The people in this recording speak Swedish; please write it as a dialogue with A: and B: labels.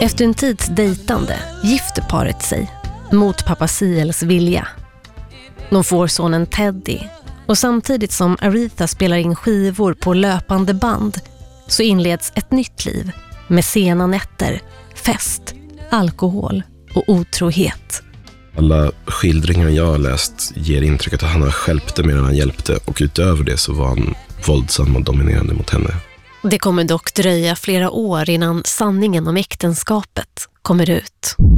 A: Efter en tids dejtande gifter paret sig mot pappa Seals vilja. De får sonen Teddy, och samtidigt som Aretha spelar in skivor på löpande band så inleds ett nytt liv med sena nätter, fest, alkohol och otrohet.
B: Alla skildringar jag har läst ger intrycket att han har stjälpte mer än han hjälpte, och utöver det så var han våldsam och dominerande mot henne.
A: Det kommer dock dröja flera år innan sanningen om äktenskapet kommer ut.